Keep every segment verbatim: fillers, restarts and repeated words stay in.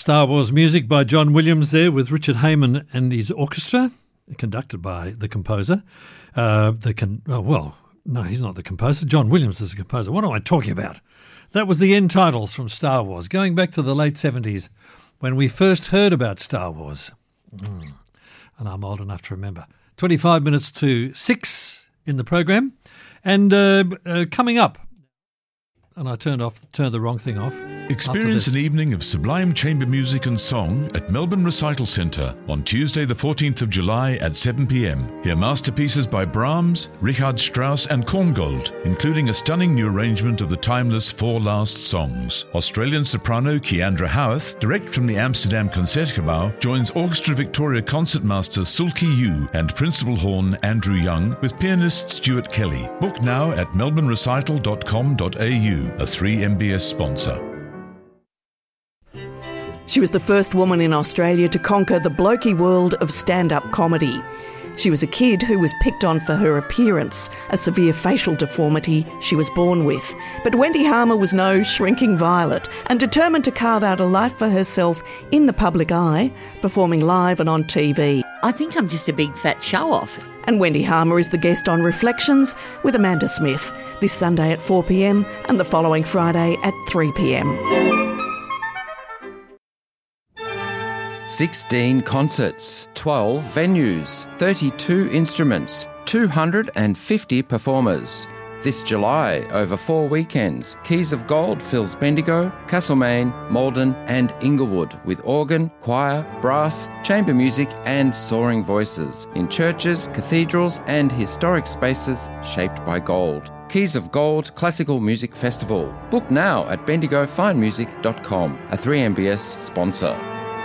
Star Wars music by John Williams there with Richard Heyman and his orchestra, conducted by the composer. Uh, the con- oh, well, no, he's not the composer. John Williams is the composer. What am I talking about? That was the end titles from Star Wars, going back to the late seventies when we first heard about Star Wars. Mm. And I'm old enough to remember. twenty-five minutes to six in the program. And uh, uh, coming up, and I turned off, turned the wrong thing off. Experience an evening of sublime chamber music and song at Melbourne Recital Centre on Tuesday the fourteenth of July at seven p.m. Hear masterpieces by Brahms, Richard Strauss and Korngold, including a stunning new arrangement of the timeless Four Last Songs. Australian soprano Keandra Howarth, direct from the Amsterdam Concertgebouw, joins Orchestra Victoria concertmaster Sulki Yu and principal horn Andrew Young with pianist Stuart Kelly. Book now at melbourne recital dot com dot a u, a three M B S sponsor. She was the first woman in Australia to conquer the blokey world of stand-up comedy. She was a kid who was picked on for her appearance, a severe facial deformity she was born with. But Wendy Harmer was no shrinking violet and determined to carve out a life for herself in the public eye, performing live and on T V. I think I'm just a big fat show-off. And Wendy Harmer is the guest on Reflections with Amanda Smith, this Sunday at four p.m. and the following Friday at three p.m. sixteen concerts, twelve venues, thirty-two instruments, two hundred fifty performers. This July, over four weekends, Keys of Gold fills Bendigo, Castlemaine, Maldon and Inglewood with organ, choir, brass, chamber music and soaring voices in churches, cathedrals and historic spaces shaped by gold. Keys of Gold Classical Music Festival. Book now at bendigo fine music dot com, a three M B S sponsor.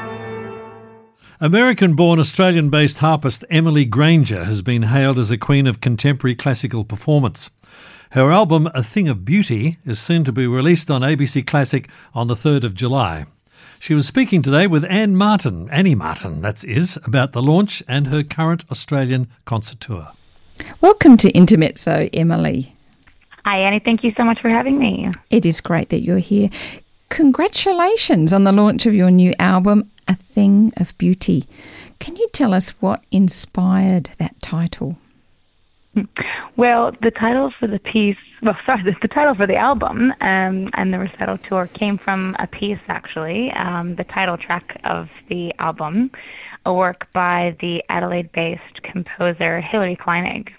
American-born Australian-based harpist Emily Granger has been hailed as a queen of contemporary classical performance. Her album A Thing of Beauty is soon to be released on A B C Classic on the third of July. She was speaking today with Anne Martin, Annie Martin, that is, about the launch and her current Australian concert tour. Welcome to Intermezzo, Emily. Hi, Annie. Thank you so much for having me. It is great that you're here. Congratulations on the launch of your new album, A Thing of Beauty. Can you tell us what inspired that title? Well, the title for the piece, well, sorry, the, the title for the album um, and the recital tour came from a piece, actually, um, the title track of the album, a work by the Adelaide-based composer Hilary Kleinig.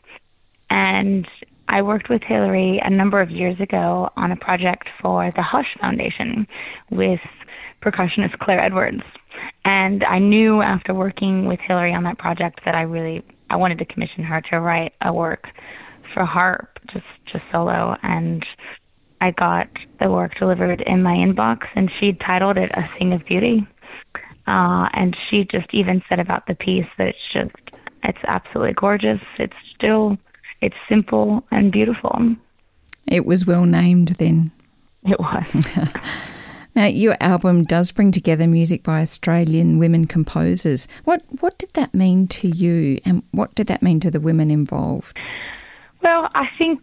And I worked with Hilary a number of years ago on a project for the Hush Foundation with percussionist Claire Edwards. And I knew after working with Hilary on that project that I really, I wanted to commission her to write a work for harp, just, just solo. And I got the work delivered in my inbox, and she titled it A Thing of Beauty. Uh, and she just even said about the piece that it's just, it's absolutely gorgeous. It's still, it's simple and beautiful. It was well named then. It was. Now, your album does bring together music by Australian women composers. What what did that mean to you, and what did that mean to the women involved? Well, I think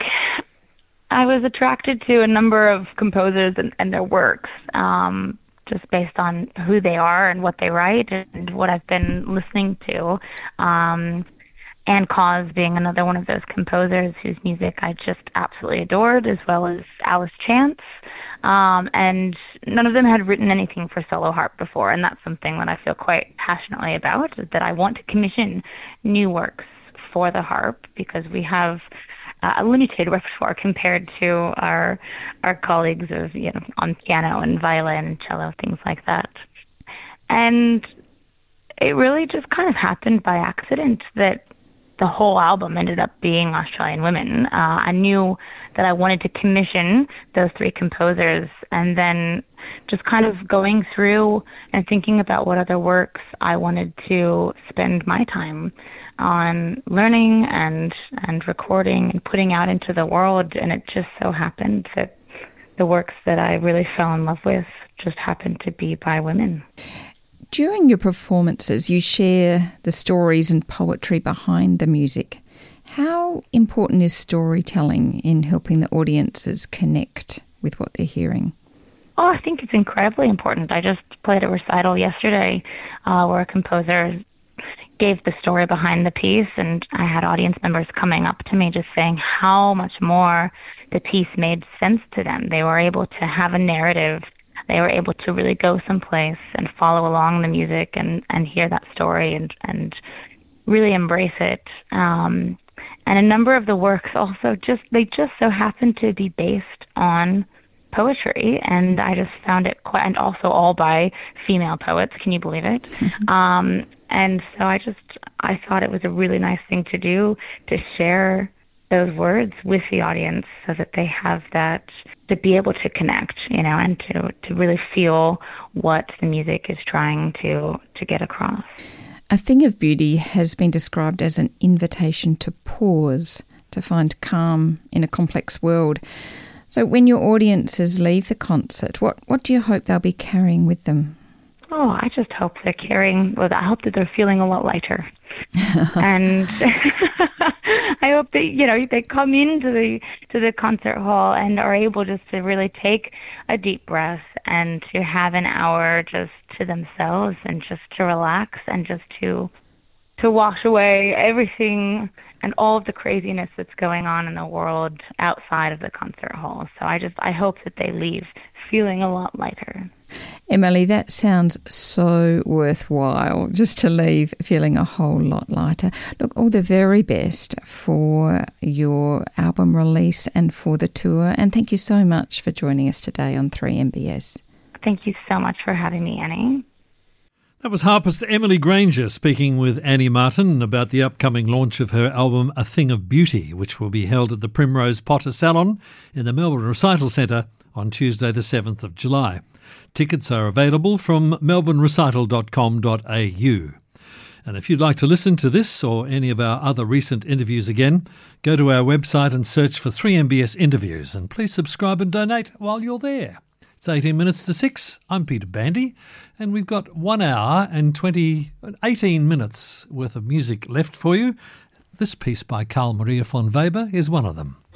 I was attracted to a number of composers and, and their works, um, just based on who they are and what they write and what I've been listening to. Um, Ann Cause being another one of those composers whose music I just absolutely adored, as well as Alice Chance. Um, and none of them had written anything for solo harp before, and that's something that I feel quite passionately about, is that I want to commission new works for the harp, because we have uh, a limited repertoire compared to our our colleagues of, you know, on piano and violin and cello, things like that. And it really just kind of happened by accident that the whole album ended up being Australian women. Uh, I knew that I wanted to commission those three composers, and then just kind of going through and thinking about what other works I wanted to spend my time on learning and and recording and putting out into the world. And it just so happened that the works that I really fell in love with just happened to be by women. During your performances, you share the stories and poetry behind the music. How important is storytelling in helping the audiences connect with what they're hearing? Oh, I think it's incredibly important. I just played a recital yesterday uh, where a composer gave the story behind the piece, and I had audience members coming up to me just saying how much more the piece made sense to them. They were able to have a narrative. They were able to really go someplace and follow along the music and, and hear that story and, and really embrace it. Um, and a number of the works also just, they just so happen to be based on poetry, and I just found it quite, and also all by female poets. Can you believe it? Mm-hmm. Um, and so I just, I thought it was a really nice thing to do, to share those words with the audience so that they have that, to be able to connect, you know, and to, to really feel what the music is trying to, to get across. A Thing of Beauty has been described as an invitation to pause, to find calm in a complex world. So when your audiences leave the concert, what, what do you hope they'll be carrying with them? Oh, I just hope they're carrying, well, I hope that they're feeling a lot lighter. And I hope that, you know, they come into the to the concert hall and are able just to really take a deep breath and to have an hour just to themselves and just to relax and just to to wash away everything and all of the craziness that's going on in the world outside of the concert hall. So I just, I hope that they leave feeling a lot lighter. Emily, that sounds so worthwhile, just to leave feeling a whole lot lighter. Look, all the very best for your album release and for the tour. And thank you so much for joining us today on three M B S. Thank you so much for having me, Annie. That was harpist Emily Granger speaking with Annie Martin about the upcoming launch of her album A Thing of Beauty, which will be held at the Primrose Potter Salon in the Melbourne Recital Centre on Tuesday the seventh of July. Tickets are available from melbourne recital dot com dot a u. And if you'd like to listen to this or any of our other recent interviews again, go to our website and search for three M B S Interviews, and please subscribe and donate while you're there. It's eighteen minutes to six. I'm Peter Bandy, and we've got one hour and twenty, eighteen minutes worth of music left for you. This piece by Carl Maria von Weber is one of them.